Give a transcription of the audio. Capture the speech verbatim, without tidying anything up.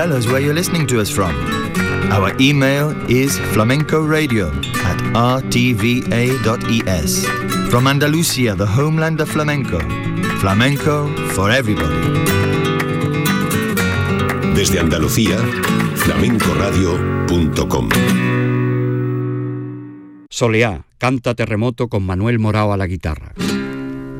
tell us where you're listening to us from. Our email is flamencoradio at r t v a dot e s. From Andalusia, the homeland of flamenco. Flamenco for everybody. Desde Andalucía, flamenco radio punto com. Soleá, canta Terremoto con Manuel Morao a la guitarra.